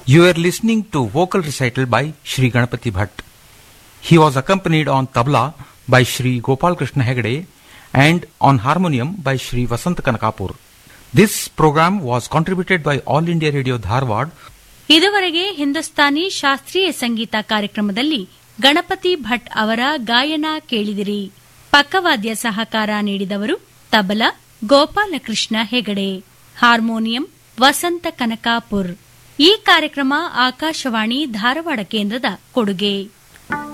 You are listening to vocal recital by Shri Ganapati Bhatt. He was accompanied on tabla by Shri Gopal Krishna Hegde and on harmonium by Shri Vasant Kanakapur. This program was contributed by All India Radio Dharwad. ಇದುವರೆಗೆ ಹಿಂದೂಸ್ತಾನಿ ಶಾಸ್ತ್ರೀಯ ಸಂಗೀತ ಕಾರ್ಯಕ್ರಮದಲ್ಲಿ ಗಣಪತಿ ಭಟ್ ಅವರ ಗಾಯನ ಕೇಳಿದಿರಿ. ಪಕ್ಕವಾದ್ಯ ಸಹಕಾರ ನೀಡಿದವರು tabla Gopalakrishna Hegde, harmonium ವಸಂತ ಕನಕಾಪುರ್. ಈ ಕಾರ್ಯಕ್ರಮ ಆಕಾಶವಾಣಿ ಧಾರವಾಡ ಕೇಂದ್ರದ ಕೊಡುಗೆ.